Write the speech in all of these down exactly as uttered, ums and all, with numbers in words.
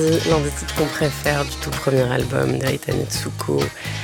L'un des titres qu'on préfère du tout premier album d'Rita Mitsuko.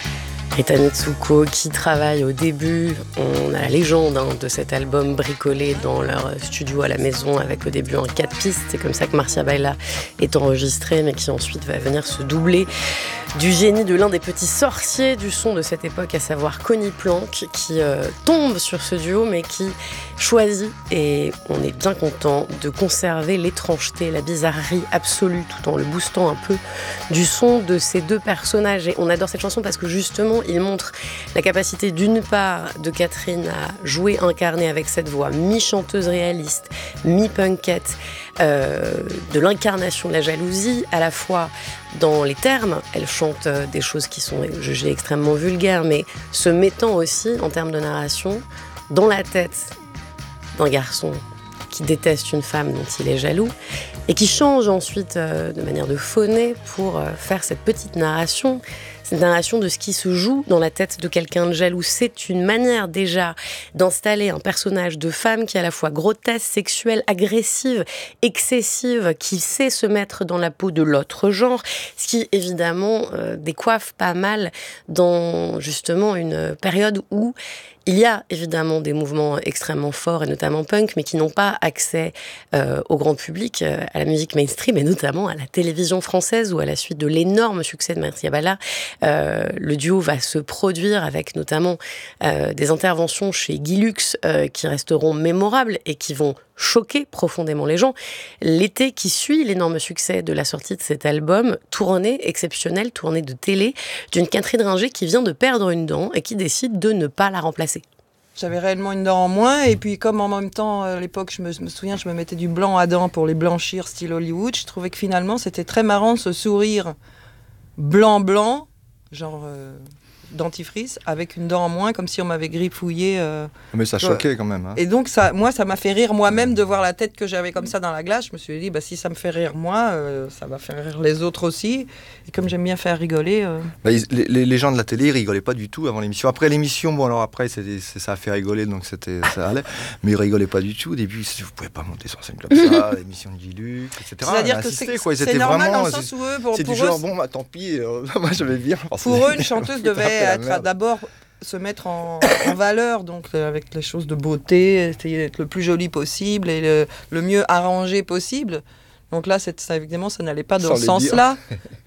Rita Mitsuko qui travaille au début, on a la légende hein, de cet album bricolé dans leur studio à la maison avec au début un quatre pistes, c'est comme ça que Marcia Baila est enregistrée mais qui ensuite va venir se doubler du génie de l'un des petits sorciers du son de cette époque, à savoir Conny Plank, qui euh, tombe sur ce duo mais qui choisit, et on est bien content, de conserver l'étrangeté, la bizarrerie absolue tout en le boostant un peu du son de ces deux personnages. Et on adore cette chanson parce que justement il montre la capacité d'une part de Catherine à jouer, incarner avec cette voix mi-chanteuse réaliste, mi-punkette, euh, de l'incarnation de la jalousie, à la fois dans les termes, elle chante des choses qui sont jugées extrêmement vulgaires, mais se mettant aussi, en termes de narration, dans la tête d'un garçon qui déteste une femme dont il est jaloux, et qui change ensuite euh, de manière de phoner pour euh, faire cette petite narration, cette narration de ce qui se joue dans la tête de quelqu'un de jaloux. C'est une manière déjà d'installer un personnage de femme qui est à la fois grotesque, sexuelle, agressive, excessive, qui sait se mettre dans la peau de l'autre genre, ce qui évidemment euh, décoiffe pas mal dans justement une période où il y a évidemment des mouvements extrêmement forts, et notamment punk, mais qui n'ont pas accès euh, au grand public, euh, à la musique mainstream, et notamment à la télévision française, où à la suite de l'énorme succès de Marcia Baila, euh, le duo va se produire avec notamment euh, des interventions chez Guy Lux euh, qui resteront mémorables et qui vont choquer profondément les gens. L'été qui suit l'énorme succès de la sortie de cet album, tournée exceptionnelle, tournée de télé, d'une Catherine Ringer qui vient de perdre une dent et qui décide de ne pas la remplacer. J'avais réellement une dent en moins, et puis comme en même temps, à l'époque, je me, je me souviens, je me mettais du blanc à dents pour les blanchir style Hollywood, je trouvais que finalement, c'était très marrant ce sourire blanc-blanc, genre euh, dentifrice, avec une dent en moins, comme si on m'avait griffouillé. Euh, Mais ça choquait quand même. Hein. Et donc, ça, moi, ça m'a fait rire moi-même de voir la tête que j'avais comme ça dans la glace. Je me suis dit, bah, si ça me fait rire moi, euh, ça va faire rire les autres aussi. Et comme j'aime bien faire rigoler... Euh... Bah, ils, les, les gens de la télé, ils rigolaient pas du tout avant l'émission. Après l'émission, bon, alors après, c'était, c'est, ça a fait rigoler, donc c'était, ça allait. Mais ils rigolaient pas du tout. Au début, vous pouvez pas monter sur scène comme ça, l'émission de Guy Lux, et cetera. C'est-à-dire que c'est, quoi. c'est normal vraiment, dans le sens où eux, pour, c'est pour du eux, genre, bon, bah, tant pis, euh, moi, j'avais bien. Pour eux, une chanteuse devait être d'abord se mettre en, en valeur, donc euh, avec les choses de beauté, essayer d'être le plus jolie possible et le, le mieux arrangé possible. Donc là, c'est, ça, évidemment, ça n'allait pas dans Sans ce sens-là.